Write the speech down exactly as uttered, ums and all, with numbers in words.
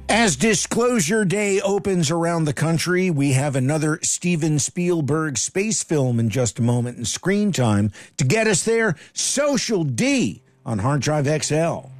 As Disclosure Day opens around the country, we have another Steven Spielberg space film in just a moment in screen time. To get us there, Social D on Hard Drive X L.